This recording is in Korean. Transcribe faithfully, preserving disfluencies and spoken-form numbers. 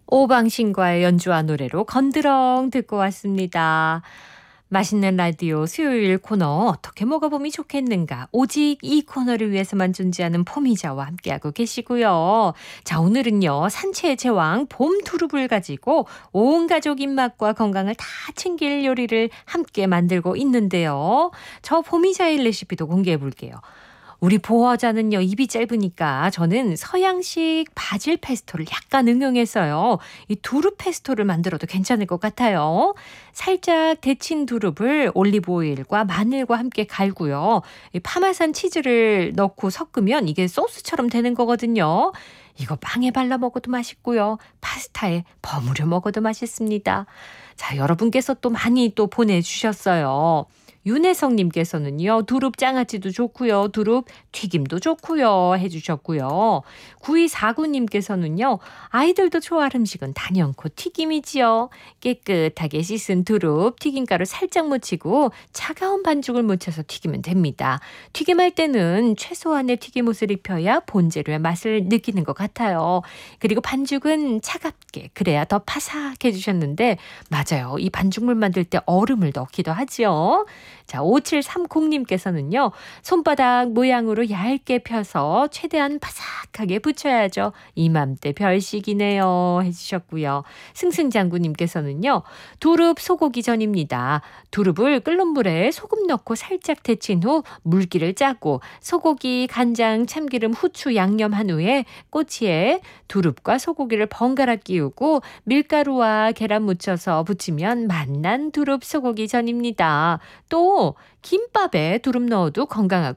오방신과의 연주와 노래로 건드렁 듣고 왔습니다. 맛있는 라디오 수요일 코너 어떻게 먹어보면 좋겠는가. 오직 이 코너를 위해서만 존재하는 포미자와 함께하고 계시고요. 자, 오늘은요. 산채의 제왕 봄 두릅을 가지고 온 가족 입맛과 건강을 다 챙길 요리를 함께 만들고 있는데요. 저 포미자의 레시피도 공개해 볼게요. 우리 보호자는요, 입이 짧으니까 저는 서양식 바질 페스토를 약간 응용해서요. 이 두릅 페스토를 만들어도 괜찮을 것 같아요. 살짝 데친 두릅을 올리브 오일과 마늘과 함께 갈고요. 이 파마산 치즈를 넣고 섞으면 이게 소스처럼 되는 거거든요. 이거 빵에 발라 먹어도 맛있고요. 파스타에 버무려 먹어도 맛있습니다. 자, 여러분께서 또 많이 또 보내주셨어요. 윤혜성님께서는요. 두릅 장아찌도 좋고요. 두릅 튀김도 좋고요. 해주셨고요. 구이사구님께서는요. 아이들도 좋아할 음식은 단연코 튀김이지요. 깨끗하게 씻은 두릅 튀김가루 살짝 묻히고 차가운 반죽을 묻혀서 튀기면 됩니다. 튀김할 때는 최소한의 튀김옷을 입혀야 본재료의 맛을 느끼는 것 같아요. 그리고 반죽은 차갑게 그래야 더 파삭해 주셨는데 맞아요. 이 반죽물 만들 때 얼음을 넣기도 하지요. 자, 오칠삼공님께서는요. 손바닥 모양으로 얇게 펴서 최대한 바삭하게 붙여야죠. 이맘때 별식이네요. 해주셨고요. 승승장구님께서는요. 두릅 소고기전입니다. 두릅을 끓는 물에 소금 넣고 살짝 데친 후 물기를 짜고 소고기, 간장, 참기름, 후추 양념한 후에 꼬치에 두릅과 소고기를 번갈아 끼우고 밀가루와 계란 묻혀서 부치면 맛난 두릅 소고기전입니다. 또 김밥에 두릅 넣어도 건강하고